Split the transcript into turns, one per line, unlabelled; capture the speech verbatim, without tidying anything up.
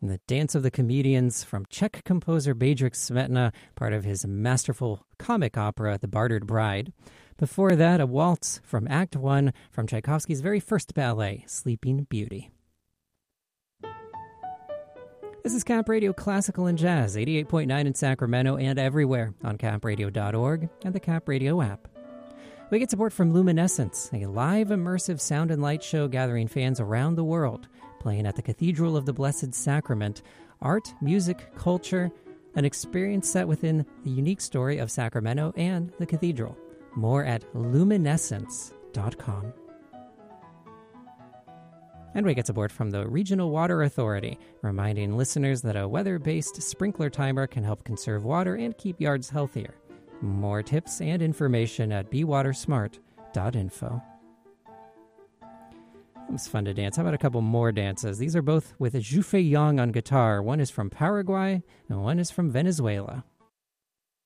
And the Dance of the Comedians from Czech composer Bedřich Smetana, part of his masterful comic opera, The Bartered Bride. Before that, a waltz from Act One from Tchaikovsky's very first ballet, Sleeping Beauty. This is Cap Radio Classical and Jazz, eighty-eight point nine in Sacramento and everywhere on cap radio dot org and the Cap Radio app. We get support from Luminescence, a live immersive sound and light show gathering fans around the world, playing at the Cathedral of the Blessed Sacrament. Art, music, culture, an experience set within the unique story of Sacramento and the cathedral. More at luminescence dot com. And we get support from the Regional Water Authority, reminding listeners that a weather-based sprinkler timer can help conserve water and keep yards healthier. More tips and information at be water smart dot info. It was fun to dance. How about a couple more dances? These are both with Zhu Fei Yang on guitar. One is from Paraguay and one is from Venezuela.